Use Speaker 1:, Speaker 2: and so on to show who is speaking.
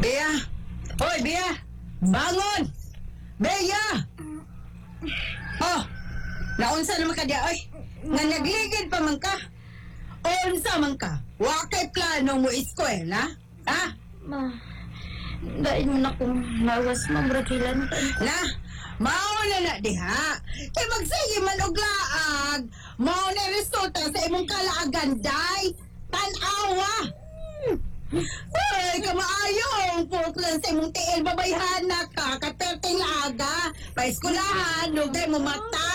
Speaker 1: Bea! Hoy, Bea! Bangon! Bea! Oh! Naunsa naman ka diya, oy? Nga nagligid pa man ka? Unsa man ka? Wa kay plano mo eskwela? Ha?
Speaker 2: Ma, dahil mo na kong nawas mamrakilan ka.
Speaker 1: Na? Mao na diha. Kay magsige man og laag. Mao na resulta sa imong kalaagan, day. Tan-awa. Ay, kamaayong puklan sa imong tiil babayhan na ka. Katerting laga. Paiskulahan, lugay mo mata.